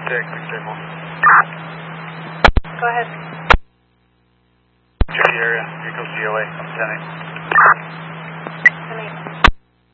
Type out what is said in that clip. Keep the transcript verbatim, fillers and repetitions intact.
Check, six stable. Go ahead. Check the area. Here comes G O A. ten eight. ten eight.